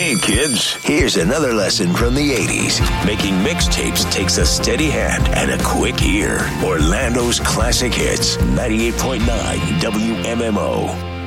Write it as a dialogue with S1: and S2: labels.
S1: Hey, kids, here's another lesson from the 80s. Making mixtapes takes a steady hand and a quick ear. Orlando's classic hits, 98.9 WMMO.